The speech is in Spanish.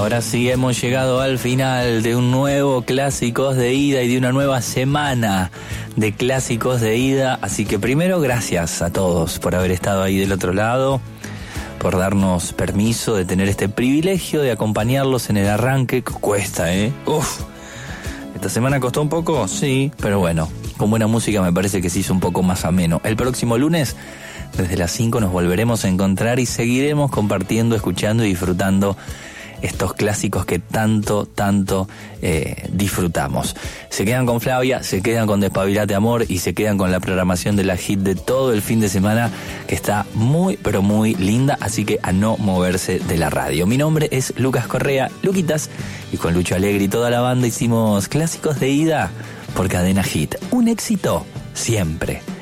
Ahora sí hemos llegado al final de un nuevo Clásicos de Ida y de una nueva semana de Clásicos de Ida. Así que primero, gracias a todos por haber estado ahí del otro lado, por darnos permiso de tener este privilegio de acompañarlos en el arranque, que cuesta, Esta semana costó un poco, sí, pero bueno, con buena música me parece que se hizo un poco más ameno. El próximo lunes, desde las 5 nos volveremos a encontrar y seguiremos compartiendo, escuchando y disfrutando estos clásicos que tanto disfrutamos. Se quedan con Flavia, se quedan con Despabilate Amor y se quedan con la programación de la hit de todo el fin de semana, que está muy, pero muy linda, así que a no moverse de la radio. Mi nombre es Lucas Correa, Luquitas, y con Lucho Alegre y toda la banda hicimos Clásicos de Ida por Cadena Hit. Un éxito siempre.